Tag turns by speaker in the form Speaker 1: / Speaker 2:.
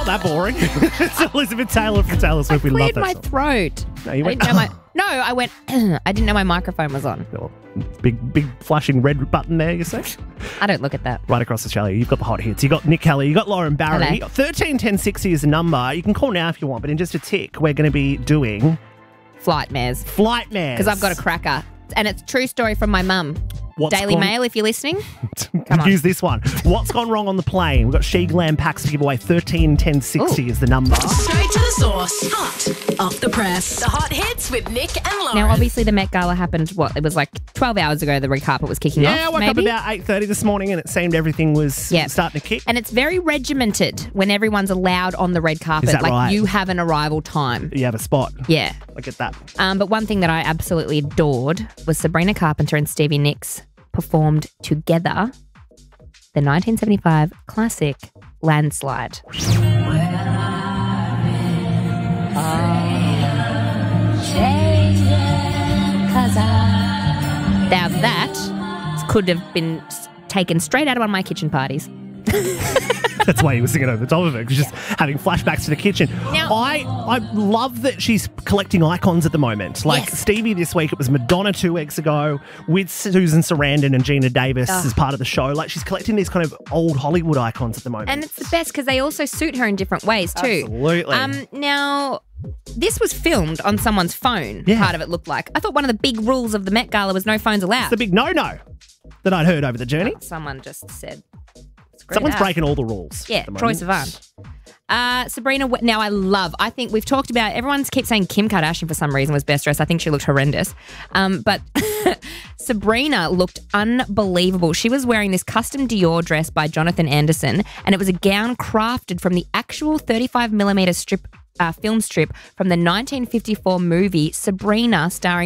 Speaker 1: not that boring. It's Elizabeth Taylor from Taylor Swift. We love
Speaker 2: Cleared
Speaker 1: that
Speaker 2: my
Speaker 1: song.
Speaker 2: throat.
Speaker 1: No, you went,
Speaker 2: I went, I didn't know my microphone was on.
Speaker 1: Big flashing red button there, you say?
Speaker 2: I don't look at that.
Speaker 1: Right across Australia, you've got the hot hits. You've got Nick Kelly, you've got Lauren Barry.
Speaker 2: Hello.
Speaker 1: 13 10 60 is the number. You can call now if you want, but in just a tick, we're going to be doing
Speaker 2: Flight mares.
Speaker 1: Flight Mares.
Speaker 2: Because I've got a cracker. And it's a true story from my mum.
Speaker 1: What's
Speaker 2: Daily
Speaker 1: gone-
Speaker 2: Mail, if you're listening. Come on.
Speaker 1: Use this one. What's gone wrong on the plane? We've got She Glam packs to give away. 13 10 60 is the number.
Speaker 3: Straight to the source. Hot off the press. The hot hits with Nick and Lauren.
Speaker 2: Now, obviously, the Met Gala happened, it was like 12 hours ago the red carpet was kicking off,
Speaker 1: Yeah, I woke up
Speaker 2: maybe?
Speaker 1: about 8:30 this morning and it seemed everything was
Speaker 2: Yeah.
Speaker 1: starting to kick.
Speaker 2: And it's very regimented when everyone's allowed on the red carpet.
Speaker 1: Is that
Speaker 2: like
Speaker 1: right?
Speaker 2: you have an arrival time.
Speaker 1: You have a spot.
Speaker 2: Yeah.
Speaker 1: I get that.
Speaker 2: But one thing that I absolutely adored was Sabrina Carpenter and Stevie Nicks performed together the 1975 classic Landslide. Now that could have been taken straight out of one of my kitchen parties.
Speaker 1: That's why he was singing over the top of it, just having flashbacks to the kitchen.
Speaker 2: Now-
Speaker 1: I love that she's collecting icons at the moment. Like
Speaker 2: Yes.
Speaker 1: Stevie this week, it was Madonna 2 weeks ago with Susan Sarandon and Gina Davis as part of the show. Like she's collecting these kind of old Hollywood icons at the moment.
Speaker 2: And it's the best because they also suit her in different ways too.
Speaker 1: Absolutely.
Speaker 2: Now, this was filmed on someone's phone,
Speaker 1: Yeah.
Speaker 2: part of it looked like. I thought one of the big rules of the Met Gala was no phones allowed.
Speaker 1: It's the big no-no that I'd heard over the journey.
Speaker 2: Someone just said, screw
Speaker 1: Someone's
Speaker 2: that.
Speaker 1: breaking all the rules.
Speaker 2: Yeah,
Speaker 1: at the
Speaker 2: Troy
Speaker 1: moment.
Speaker 2: Sivan. Sabrina, now I think we've talked about, everyone keeps saying Kim Kardashian for some reason was best dressed. I think she looked horrendous. But Sabrina looked unbelievable. She was wearing this custom Dior dress by Jonathan Anderson, and it was a gown crafted from the actual 35mm film strip from the 1954 movie Sabrina, starring